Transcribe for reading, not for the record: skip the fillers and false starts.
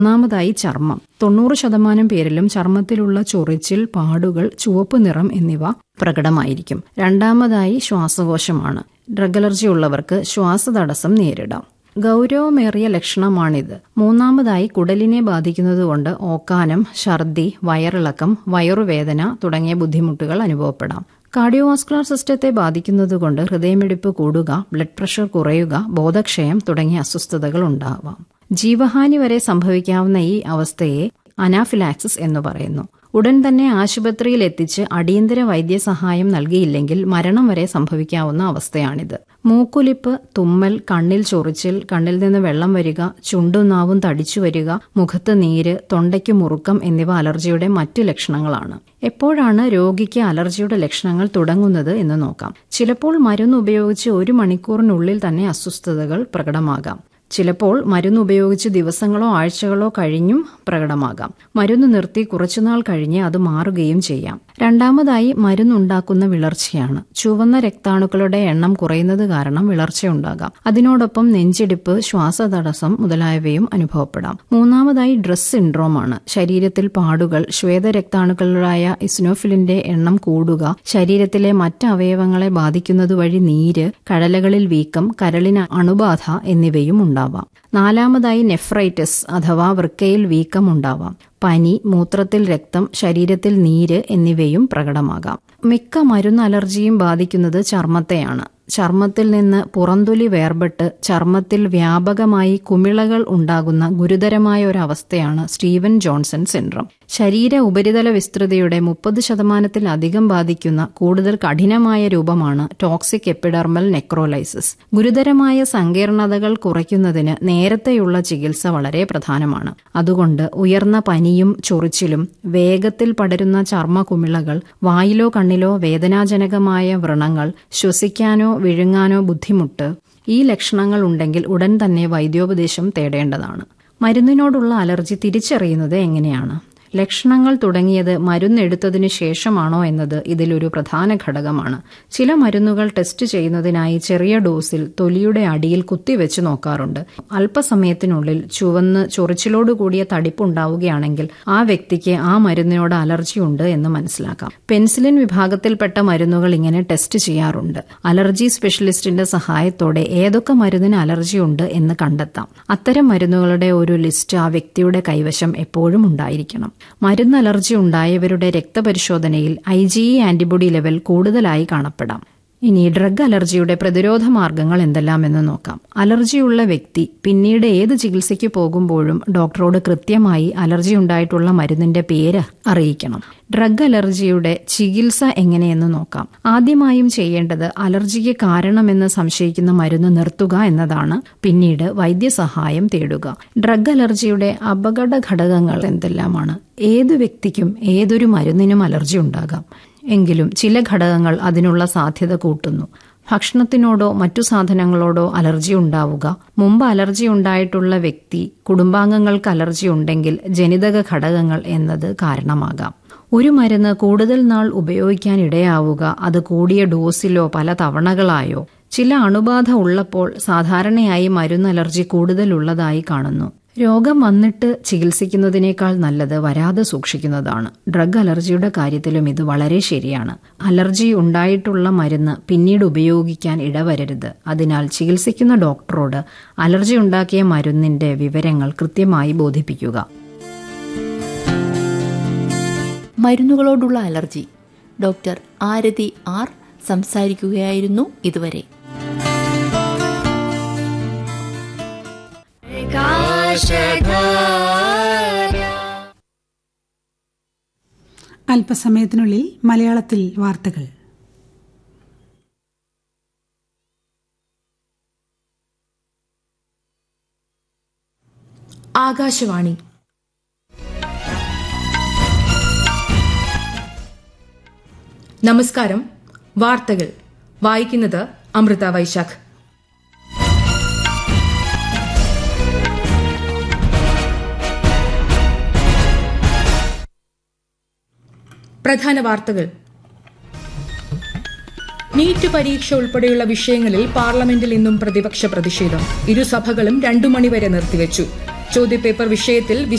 ഒന്നാമതായി ചർമ്മം. 90% പേരിലും ചർമ്മത്തിലുള്ള ചൊറിച്ചിൽ, പാടുകൾ, ചുവപ്പ് നിറം എന്നിവ പ്രകടമായിരിക്കും. രണ്ടാമതായി ശ്വാസകോശമാണ്. ഡ്രഗ് അലർജി ഉള്ളവർക്ക് ശ്വാസതടസ്സം നേരിടാം. ഗൗരവമേറിയ ലക്ഷണമാണിത്. മൂന്നാമതായി കുടലിനെ ബാധിക്കുന്നതുകൊണ്ട് ഓക്കാനം, ഛർദി, വയറിളക്കം, വയറുവേദന തുടങ്ങിയ ബുദ്ധിമുട്ടുകൾ അനുഭവപ്പെടാം. കാർഡിയോവാസ്കുലർ സിസ്റ്റത്തെ ബാധിക്കുന്നതുകൊണ്ട് ഹൃദയമിടിപ്പ് കൂടുക, ബ്ലഡ് പ്രഷർ കുറയുക, ബോധക്ഷയം തുടങ്ങിയ അസ്വസ്ഥതകൾ ഉണ്ടാവാം. ജീവഹാനി വരെ സംഭവിക്കാവുന്ന ഈ അവസ്ഥയെ അനാഫിലാക്സിസ് എന്ന് പറയുന്നു. ഉടൻ തന്നെ ആശുപത്രിയിൽ എത്തിച്ച് അടിയന്തര വൈദ്യസഹായം നൽകിയില്ലെങ്കിൽ മരണം വരെ സംഭവിക്കാവുന്ന അവസ്ഥയാണിത്. മൂക്കൊലിപ്പ്, തുമ്മൽ, കണ്ണിൽ ചൊറിച്ചിൽ, കണ്ണിൽ നിന്ന് വെള്ളം വരിക, ചുണ്ടും നാവും തടിച്ചു വരിക, മുഖത്ത് നീര്, തൊണ്ടയ്ക്ക് മുറുക്കം എന്നിവ അലർജിയുടെ മറ്റു ലക്ഷണങ്ങളാണ്. എപ്പോഴാണ് രോഗിക്ക് അലർജിയുടെ ലക്ഷണങ്ങൾ തുടങ്ങുന്നത് എന്ന് നോക്കാം. ചിലപ്പോൾ മരുന്ന് ഉപയോഗിച്ച് 1 മണിക്കൂറിനുള്ളിൽ തന്നെ അസ്വസ്ഥതകൾ പ്രകടമാകാം. ചിലപ്പോൾ മരുന്ന് ഉപയോഗിച്ച് ദിവസങ്ങളോ ആഴ്ചകളോ കഴിഞ്ഞും പ്രകടമാകാം. മരുന്ന് നിർത്തി കുറച്ചുനാൾ കഴിഞ്ഞ് അത് മാറുകയും ചെയ്യാം. രണ്ടാമതായി മരുന്നുണ്ടാക്കുന്ന വിളർച്ചയാണ്. ചുവന്ന രക്താണുക്കളുടെ എണ്ണം കുറയുന്നത് കാരണം വിളർച്ചയുണ്ടാകാം. അതിനോടൊപ്പം നെഞ്ചിടിപ്പ്, ശ്വാസതടസ്സം മുതലായവയും അനുഭവപ്പെടാം. മൂന്നാമതായി ഡ്രസ് സിൻഡ്രോമാണ്. ശരീരത്തിൽ പാടുകൾ, ശ്വേതരക്താണുക്കളായ ഇസ്നോഫിലിന്റെ എണ്ണം കൂടുക, ശരീരത്തിലെ മറ്റ് അവയവങ്ങളെ ബാധിക്കുന്നതുവഴി നീര്, കഴലകളിൽ വീക്കം, കരളിന് അണുബാധ എന്നിവയും ഉണ്ടാവാം. നാലാമതായി നെഫ്രൈറ്റിസ് അഥവാ വൃക്കയിൽ വീക്കം ഉണ്ടാവാം. പനി, മൂത്രത്തിൽ രക്തം, ശരീരത്തിൽ നീര് എന്നിവയും പ്രകടമാകാം. മിക്ക മരുന്ന് അലർജിയും ബാധിക്കുന്നത് ചർമ്മത്തെയാണ്. ചർമ്മത്തിൽ നിന്ന് പുറന്തൊലി വേർപെട്ട് ചർമ്മത്തിൽ വ്യാപകമായി കുമിളകൾ ഉണ്ടാകുന്ന ഗുരുതരമായ ഒരു അവസ്ഥയാണ് സ്റ്റീവൻ ജോൺസൺ സിൻഡ്രം. ശരീര ഉപരിതല വിസ്തൃതിയുടെ 30% ബാധിക്കുന്ന കൂടുതൽ കഠിനമായ രൂപമാണ് ടോക്സിക് എപ്പിഡെർമൽ നെക്രോലൈസിസ്. ഗുരുതരമായ സങ്കീർണതകൾ കുറയ്ക്കുന്നതിന് നേരത്തെയുള്ള ചികിത്സ വളരെ പ്രധാനമാണ്. അതുകൊണ്ട് ഉയർന്ന പനിയും ചൊറിച്ചിലും, വേഗത്തിൽ പടരുന്ന ചർമ്മ കുമിളകൾ, വായിലോ കണ്ണിലോ വേദനാജനകമായ വ്രണങ്ങൾ, ശ്വസിക്കാനോ വിഴുങ്ങാനോ ബുദ്ധിമുട്ട്, ഈ ലക്ഷണങ്ങൾ ഉണ്ടെങ്കിൽ ഉടൻ തന്നെ വൈദ്യോപദേശം തേടേണ്ടതാണ്. മരുന്നിനോടുള്ള അലർജി തിരിച്ചറിയുന്നത് എങ്ങനെയാണ്? ലക്ഷണങ്ങൾ തുടങ്ങിയത് മരുന്നെടുത്തതിനു ശേഷമാണോ എന്നത് ഇതിലൊരു പ്രധാന ഘടകമാണ്. ചില മരുന്നുകൾ ടെസ്റ്റ് ചെയ്യുന്നതിനായി ചെറിയ ഡോസിൽ തൊലിയുടെ അടിയിൽ കുത്തിവെച്ച് നോക്കാറുണ്ട്. അല്പസമയത്തിനുള്ളിൽ ചുവന്ന് ചൊറിച്ചിലോടുകൂടിയ തടിപ്പുണ്ടാവുകയാണെങ്കിൽ ആ വ്യക്തിക്ക് ആ മരുന്നിനോട് അലർജി ഉണ്ട് എന്ന് മനസ്സിലാക്കാം. പെൻസിലിൻ വിഭാഗത്തിൽപ്പെട്ട മരുന്നുകൾ ഇങ്ങനെ ടെസ്റ്റ് ചെയ്യാറുണ്ട്. അലർജി സ്പെഷ്യലിസ്റ്റിന്റെ സഹായത്തോടെ ഏതൊക്കെ മരുന്നിന് അലർജി ഉണ്ട് എന്ന് കണ്ടെത്താം. അത്തരം മരുന്നുകളുടെ ഒരു ലിസ്റ്റ് ആ വ്യക്തിയുടെ കൈവശം എപ്പോഴും ഉണ്ടായിരിക്കണം. മരുന്ന് അലർജി ഉണ്ടായവരുടെ രക്തപരിശോധനയിൽ IgE ആന്റിബോഡി ലെവൽ കൂടുതലായി കാണപ്പെടാം. ഇനി ഡ്രഗ് അലർജിയുടെ പ്രതിരോധ മാർഗങ്ങൾ എന്തെല്ലാമെന്ന് നോക്കാം. അലർജിയുള്ള വ്യക്തി പിന്നീട് ഏത് ചികിത്സയ്ക്ക് പോകുമ്പോഴും ഡോക്ടറോട് കൃത്യമായി അലർജി ഉണ്ടായിട്ടുള്ള മരുന്നിന്റെ പേര് അറിയിക്കണം. ഡ്രഗ് അലർജിയുടെ ചികിത്സ എങ്ങനെയെന്ന് നോക്കാം. ആദ്യമായും ചെയ്യേണ്ടത് അലർജിക്ക് കാരണമെന്ന് സംശയിക്കുന്ന മരുന്ന് നിർത്തുക എന്നതാണ്. പിന്നീട് വൈദ്യസഹായം തേടുക. ഡ്രഗ് അലർജിയുടെ അപകട ഘടകങ്ങൾ എന്തെല്ലാമാണ്? ഏതു വ്യക്തിക്കും ഏതൊരു മരുന്നിനും അലർജി ഉണ്ടാകാം. എങ്കിലും ചില ഘടകങ്ങൾ അതിനുള്ള സാധ്യത കൂട്ടുന്നു. ഭക്ഷണത്തിനോടോ മറ്റു സാധനങ്ങളോടോ അലർജി ഉണ്ടാവുക, മുമ്പ് അലർജി ഉണ്ടായിട്ടുള്ള വ്യക്തി, കുടുംബാംഗങ്ങൾക്ക് അലർജി ഉണ്ടെങ്കിൽ ജനിതക ഘടകങ്ങൾ എന്നത് കാരണമാകാം. ഒരു മരുന്ന് കൂടുതൽ നാൾ ഉപയോഗിക്കാൻ ഇടയാവുക, അത് കൂടിയ ഡോസിലോ പല തവണകളായോ. ചില അണുബാധ ഉള്ളപ്പോൾ സാധാരണയായി മരുന്ന് അലർജി കൂടുതലുള്ളതായി കാണുന്നു. രോഗം വന്നിട്ട് ചികിത്സിക്കുന്നതിനേക്കാൾ നല്ലത് വരാതെ സൂക്ഷിക്കുന്നതാണ്. ഡ്രഗ് അലർജിയുടെ കാര്യത്തിലും ഇത് വളരെ ശരിയാണ്. അലർജി ഉണ്ടായിട്ടുള്ള മരുന്ന് പിന്നീട് ഉപയോഗിക്കാൻ ഇടവരരുത്. അതിനാൽ ചികിത്സിക്കുന്ന ഡോക്ടറോട് അലർജി ഉണ്ടാക്കിയ മരുന്നിന്റെ വിവരങ്ങൾ കൃത്യമായി ബോധിപ്പിക്കുക. മരുന്നുകളോടുള്ള അലർജി ഡോക്ടർ ആരതി ആർ സംസാരിക്കുകയായിരുന്നു ഇതുവരെ. അല്പസമയത്തിനുള്ളിൽ മലയാളത്തിൽ വാർത്തകൾ. ആകാശവാണി. നമസ്കാരം. വാർത്തകൾ വായിക്കുന്നത് അമൃത വൈശാഖ്. പ്രധാന വാർത്തകൾ. നീറ്റ് പരീക്ഷ ഉൾപ്പെടെയുള്ള വിഷയങ്ങളിൽ പാർലമെന്റിൽ ഇന്നും പ്രതിപക്ഷ പ്രതിഷേധം. ഇരുസഭകളും 2 മണിവരെ നിർത്തിവച്ചു. ചോദ്യപേപ്പർ വിഷയത്തിൽ